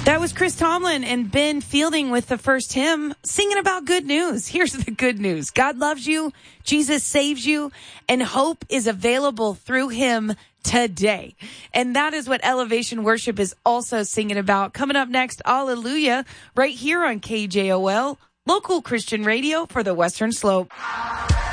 That was Chris Tomlin and Ben Fielding with the first hymn, singing about good news. Here's the good news. God loves you, Jesus saves you, and hope is available through him today. And that is what Elevation Worship is also singing about. Coming up next, Alleluia, right here on KJOL, local Christian radio for the Western Slope.